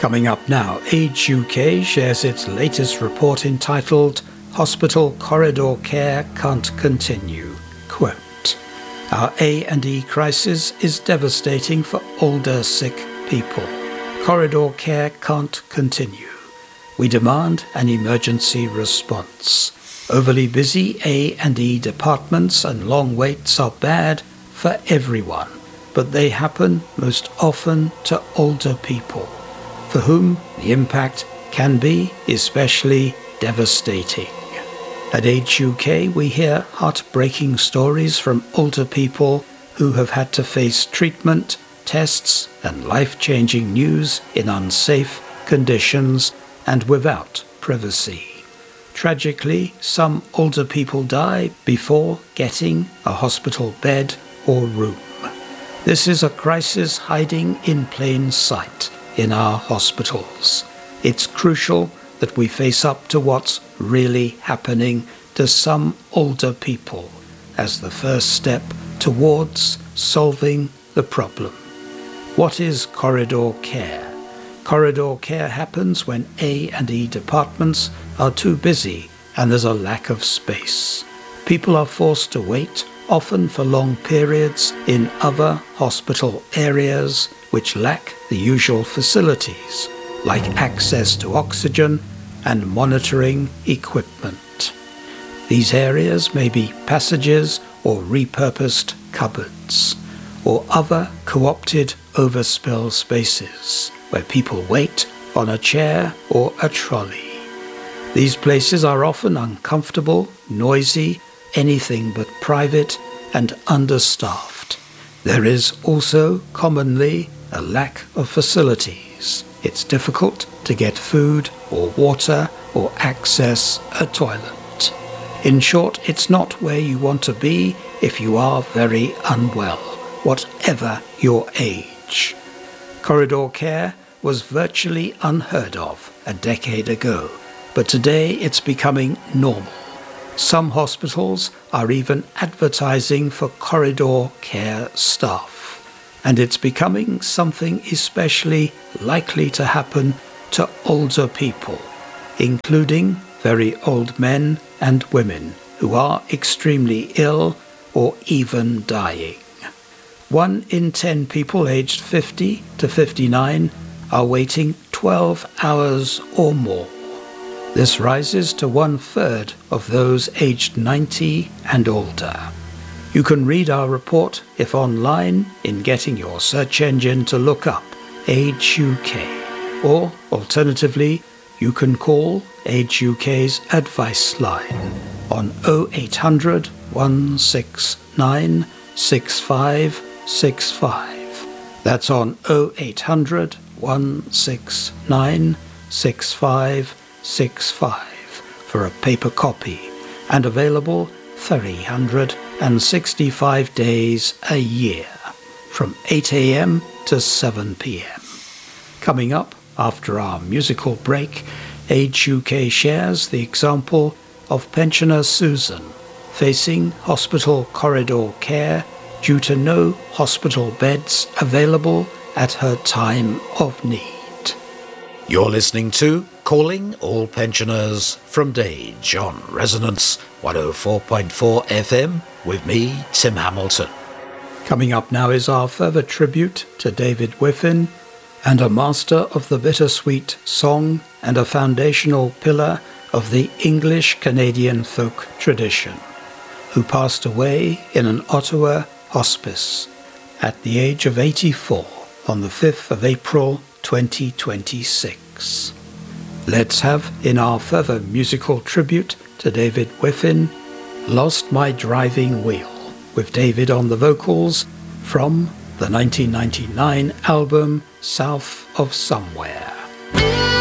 Coming up now, Age UK shares its latest report entitled Hospital Corridor Care Can't Continue. Quote, "Our A&E crisis is devastating for older sick people. Corridor care can't continue. We demand an emergency response. Overly busy A&E departments and long waits are bad for everyone, but they happen most often to older people, for whom the impact can be especially devastating." At Age UK, we hear heartbreaking stories from older people who have had to face treatment, tests, and life-changing news in unsafe conditions and without privacy. Tragically, some older people die before getting a hospital bed or room. This is a crisis hiding in plain sight in our hospitals. It's crucial that we face up to what's really happening to some older people as the first step towards solving the problem. What is corridor care? Corridor care happens when A&E departments are too busy and there's a lack of space. People are forced to wait, often for long periods, in other hospital areas which lack the usual facilities, like access to oxygen and monitoring equipment. These areas may be passages or repurposed cupboards, or other co-opted overspill spaces where people wait on a chair or a trolley. These places are often uncomfortable, noisy, anything but private, and understaffed. There is also commonly a lack of facilities. It's difficult to get food or water or access a toilet. In short, it's not where you want to be if you are very unwell, whatever your age. Corridor care was virtually unheard of a decade ago, but today it's becoming normal. Some hospitals are even advertising for corridor care staff, and it's becoming something especially likely to happen to older people, including very old men and women who are extremely ill or even dying. 1 in 10 people aged 50 to 59 are waiting 12 hours or more. This rises to 1/3 of those aged 90 and older. You can read our report if online in getting your search engine to look up Age UK, or alternatively, you can call Age UK's advice line on 0800 169 6565. That's on 0800 169 6565 for a paper copy, and available 365 days a year from 8 a.m. to 7 p.m. Coming up after our musical break, Age UK shares the example of pensioner Susan facing hospital corridor care due to no hospital beds available at her time of need. You're listening to Calling All Pensioners from Dage on Resonance 104.4 FM with me, Tim Hamilton. Coming up now is our further tribute to David Whiffin, and a master of the bittersweet song and a foundational pillar of the English-Canadian folk tradition, who passed away in an Ottawa hospice at the age of 84 on the 5th of April 2026. Let's have, in our further musical tribute to David Whiffin, Lost My Driving Wheel, with David on the vocals from the 1999 album South of Somewhere.